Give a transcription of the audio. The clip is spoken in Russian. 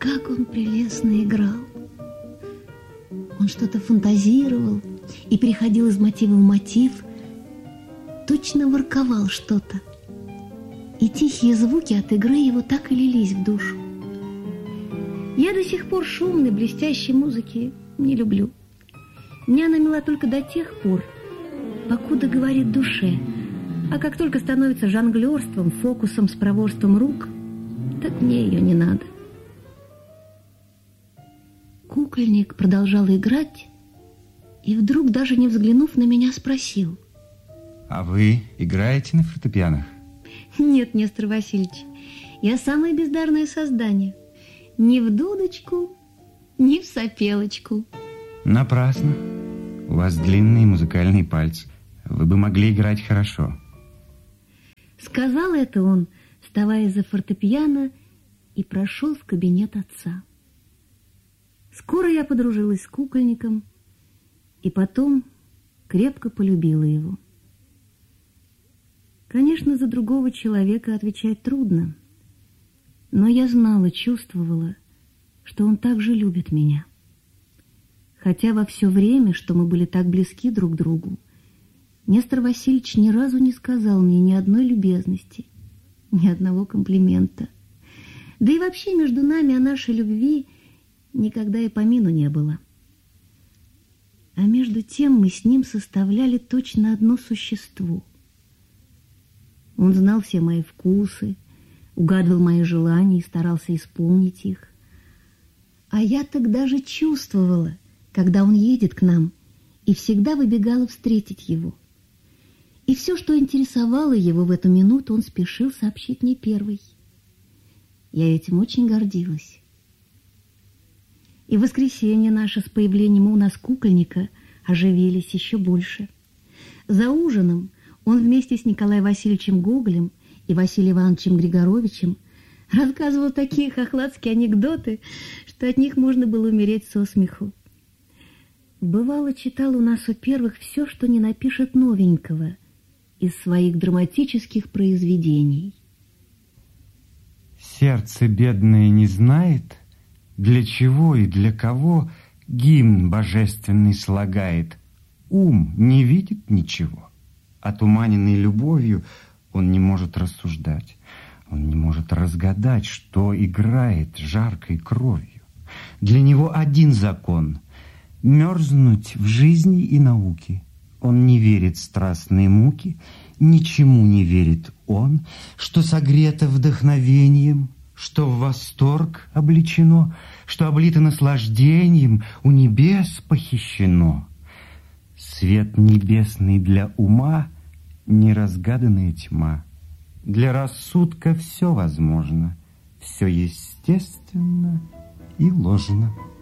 как он прелестно играл. Он что-то фантазировал и переходил из мотива в мотив, точно ворковал что-то. И тихие звуки от игры его так и лились в душу. Я до сих пор шумной, блестящей музыки не люблю. Меня она мила только до тех пор, покуда говорит душе. А как только становится жонглерством, фокусом с проворством рук, так мне ее не надо. Кукольник продолжал играть и вдруг, даже не взглянув на меня, спросил: а вы играете на фортепианах? Нет, Нестор Васильевич, я самое бездарное создание. Ни в дудочку, ни в сопелочку. Напрасно. У вас длинные музыкальные пальцы. Вы бы могли играть хорошо. Сказал это он, вставая из-за фортепиано, и прошел в кабинет отца. Скоро я подружилась с кукольником и потом крепко полюбила его. Конечно, за другого человека отвечать трудно, но я знала, чувствовала, что он также любит меня. Хотя во все время, что мы были так близки друг к другу, Нестор Васильевич ни разу не сказал мне ни одной любезности, ни одного комплимента. Да и вообще между нами о нашей любви никогда и помину не было. А между тем мы с ним составляли точно одно существо. Он знал все мои вкусы, угадывал мои желания и старался исполнить их. А я так даже чувствовала, когда он едет к нам, и всегда выбегала встретить его. И все, что интересовало его в эту минуту, он спешил сообщить мне первый. Я этим очень гордилась. И в воскресенье наше с появлением у нас кукольника оживились еще больше. За ужином он вместе с Николаем Васильевичем Гоголем и Василием Ивановичем Григоровичем рассказывал такие хохладские анекдоты, что от них можно было умереть со смеху. Бывало, читал у нас у первых все, что не напишет новенького из своих драматических произведений. Сердце бедное не знает, для чего и для кого гимн божественный слагает. Ум не видит ничего. Отуманенный любовью, он не может рассуждать. Он не может разгадать, что играет жаркой кровью. Для него один закон — мерзнуть в жизни и науке. Он не верит в страстные муки, ничему не верит он, что согрето вдохновением, что в восторг облечено, что облито наслаждением, у небес похищено. Свет небесный для ума — неразгаданная тьма. Для рассудка все возможно, все естественно и ложно.